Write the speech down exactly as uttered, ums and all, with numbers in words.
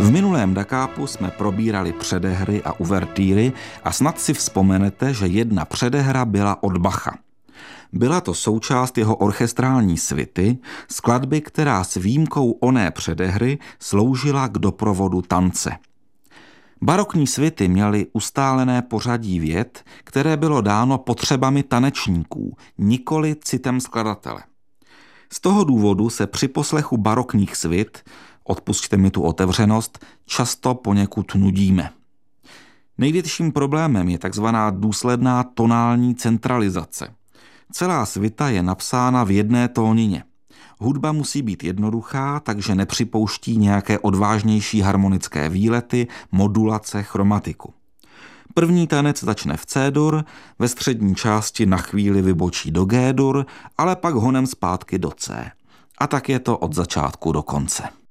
V minulém dakápu jsme probírali předehry a uvertýry a snad si vzpomenete, že jedna předehra byla od Bacha. Byla to součást jeho orchestrální svity, skladby, která s výjimkou oné předehry sloužila k doprovodu tance. Barokní svity měly ustálené pořadí vět, které bylo dáno potřebami tanečníků, nikoli citem skladatele. Z toho důvodu se při poslechu barokních svit, odpusťte mi tu otevřenost, často poněkud nudíme. Největším problémem je takzvaná důsledná tonální centralizace. Celá svita je napsána v jedné tónině. Hudba musí být jednoduchá, takže nepřipouští nějaké odvážnější harmonické výlety, modulace, chromatiku. První tanec začne v C-dur, ve střední části na chvíli vybočí do G-dur, ale pak honem zpátky do C. A tak je to od začátku do konce.